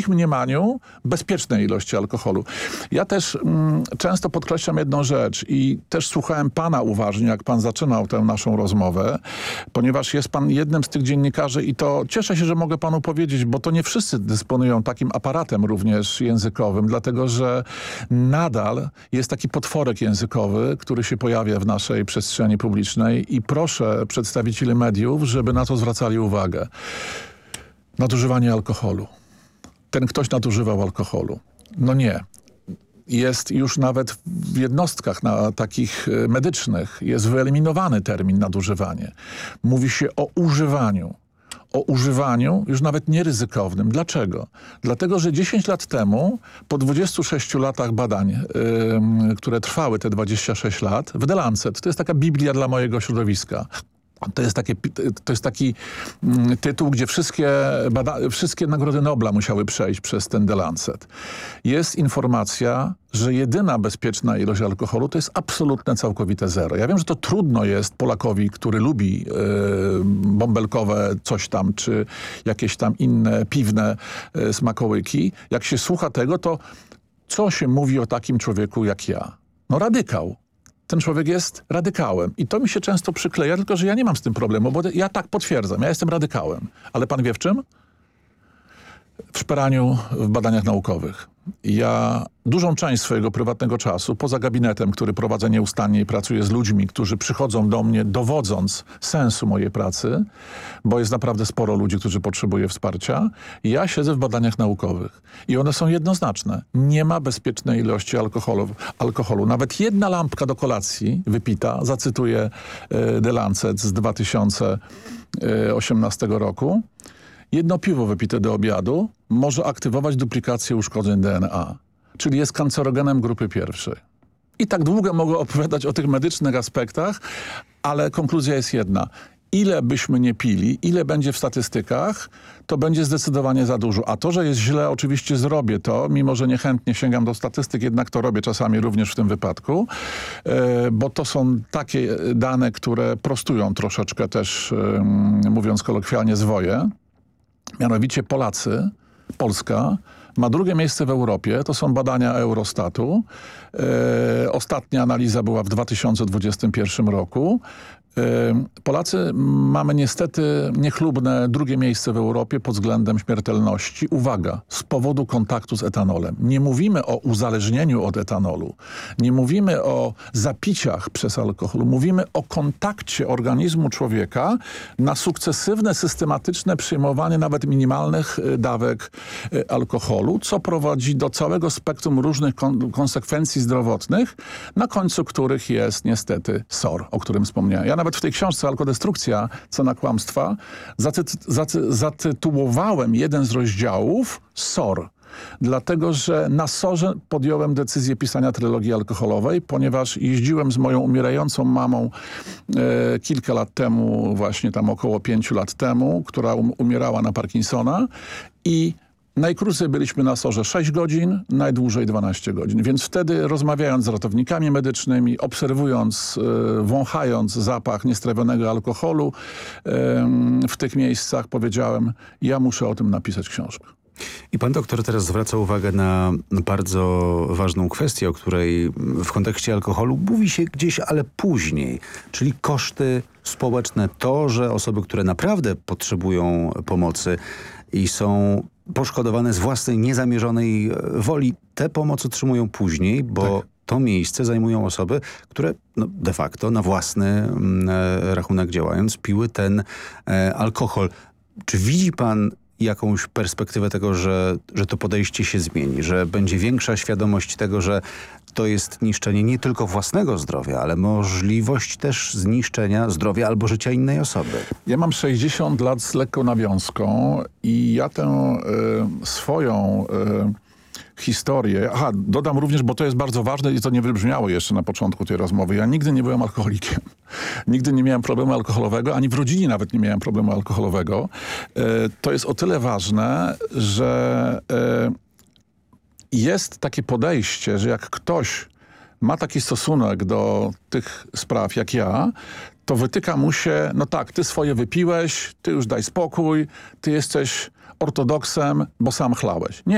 ich mniemaniu bezpiecznej ilości alkoholu. Ja też często podkreślam jedną rzecz i też słuchałem pana uważnie, jak pan zaczynał tę naszą rozmowę, ponieważ jest pan jednym z tych dziennikarzy i to cieszę się, że mogę panu powiedzieć, bo to nie wszyscy dysponują takim aparatem również językowym, dlatego że nadal jest taki potworek językowy, który się pojawia w naszej przestrzeni publicznej i proszę przedstawicieli mediów, żeby na to zwracali uwagę. Nadużywanie alkoholu. Ten ktoś nadużywał alkoholu. No nie. Jest już nawet w jednostkach takich medycznych jest wyeliminowany termin nadużywanie. Mówi się o używaniu. O używaniu już nawet nieryzykownym. Dlaczego? Dlatego, że 10 lat temu, po 26 latach badań, które trwały te 26 lat, w The Lancet, to jest taka Biblia dla mojego środowiska. To jest taki tytuł, gdzie wszystkie nagrody Nobla musiały przejść przez ten The Lancet. Jest informacja, że jedyna bezpieczna ilość alkoholu to jest absolutne, całkowite zero. Ja wiem, że to trudno jest Polakowi, który lubi bąbelkowe coś tam, czy jakieś tam inne piwne smakołyki. Jak się słucha tego, to co się mówi o takim człowieku jak ja? No radykał. Ten człowiek jest radykałem. I to mi się często przykleja, tylko że ja nie mam z tym problemu, bo ja tak potwierdzam. Ja jestem radykałem. Ale pan wie w czym? W szperaniu w badaniach naukowych. Ja dużą część swojego prywatnego czasu, poza gabinetem, który prowadzę nieustannie i pracuję z ludźmi, którzy przychodzą do mnie dowodząc sensu mojej pracy, bo jest naprawdę sporo ludzi, którzy potrzebują wsparcia, ja siedzę w badaniach naukowych. I one są jednoznaczne. Nie ma bezpiecznej ilości alkoholu. Nawet jedna lampka do kolacji wypita, zacytuję The Lancet z 2018 roku, jedno piwo wypite do obiadu może aktywować duplikację uszkodzeń DNA, czyli jest kancerogenem grupy pierwszej. I tak długo mogę opowiadać o tych medycznych aspektach, ale konkluzja jest jedna. Ile byśmy nie pili, ile będzie w statystykach, to będzie zdecydowanie za dużo. A to, że jest źle, oczywiście zrobię to, mimo że niechętnie sięgam do statystyk, jednak to robię czasami również w tym wypadku, bo to są takie dane, które prostują troszeczkę też, mówiąc kolokwialnie, zwoje. Mianowicie Polska ma drugie miejsce w Europie. To są badania Eurostatu. Ostatnia analiza była w 2021 roku. Polacy mamy niestety niechlubne drugie miejsce w Europie pod względem śmiertelności. Uwaga, z powodu kontaktu z etanolem. Nie mówimy o uzależnieniu od etanolu. Nie mówimy o zapiciach przez alkohol. Mówimy o kontakcie organizmu człowieka na sukcesywne, systematyczne przyjmowanie nawet minimalnych dawek alkoholu, co prowadzi do całego spektrum różnych konsekwencji zdrowotnych, na końcu których jest niestety SOR, o którym wspomniałem. Ja nawet w tej książce Alkodestrukcja, cena kłamstwa, zatytułowałem jeden z rozdziałów SOR. Dlatego, że na SOR-ze podjąłem decyzję pisania trylogii alkoholowej, ponieważ jeździłem z moją umierającą mamą kilka lat temu, właśnie tam około 5 lat temu, która umierała na Parkinsona i najkrócej byliśmy na SOR-ze 6 godzin, najdłużej 12 godzin. Więc wtedy rozmawiając z ratownikami medycznymi, obserwując, wąchając zapach niestrawionego alkoholu w tych miejscach, powiedziałem, ja muszę o tym napisać książkę. I pan doktor teraz zwraca uwagę na bardzo ważną kwestię, o której w kontekście alkoholu mówi się gdzieś, ale później, czyli koszty społeczne. To, że osoby, które naprawdę potrzebują pomocy i są poszkodowane z własnej niezamierzonej woli, tę pomoc otrzymują później, bo to miejsce zajmują osoby, które de facto na własny rachunek działając piły ten alkohol. Czy widzi pan jakąś perspektywę tego, że to podejście się zmieni, że będzie większa świadomość tego, że to jest niszczenie nie tylko własnego zdrowia, ale możliwość też zniszczenia zdrowia albo życia innej osoby? Ja mam 60 lat z lekką nawiązką i ja tę swoją historię, dodam również, bo to jest bardzo ważne i to nie wybrzmiało jeszcze na początku tej rozmowy. Ja nigdy nie byłem alkoholikiem. Nigdy nie miałem problemu alkoholowego, ani w rodzinie nawet nie miałem problemu alkoholowego. To jest o tyle ważne, że jest takie podejście, że jak ktoś ma taki stosunek do tych spraw jak ja, to wytyka mu się, no tak, ty swoje wypiłeś, ty już daj spokój, ty jesteś ortodoksem, bo sam chlałeś. Nie.